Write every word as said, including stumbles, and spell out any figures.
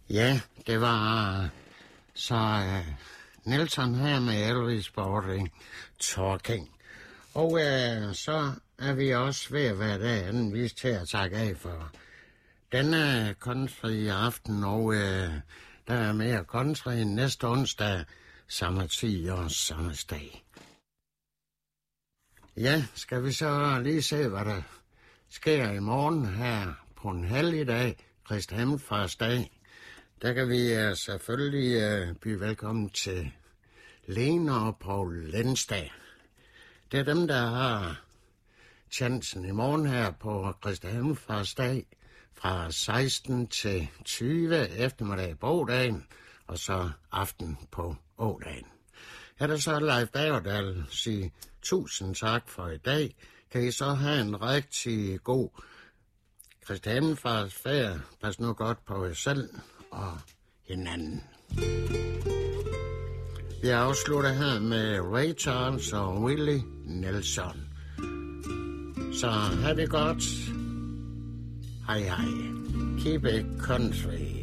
Ja, det var så uh, Nelson her med Elvis Sporting Talking. Og uh, så er vi også ved at være derinde, vi til at takke af for denne country aften, og uh, der er mere country næste onsdag, samme tid og samme dag. Ja, skal vi så lige se, hvad der sker i morgen her på en helligdag, Kristi Himmelfartsdag. Der kan vi uh, selvfølgelig uh, byde velkommen til Lene og Paul Lensdag. Det er dem, der har chancen i morgen her på Kristi Himmelfartsdag fra seksten til tyve eftermiddag på ådagen, og så aften på ådagen. Er der så Leif Baverdal sige tusind tak for i dag. Kan I så have en rigtig god Kristi Himmelfartsfærd. Pas nu godt på jer selv og hinanden. Vi afslutter her med Ray Charles og Willie Nelson. Så ha' det godt. Hej hej. Keep it country.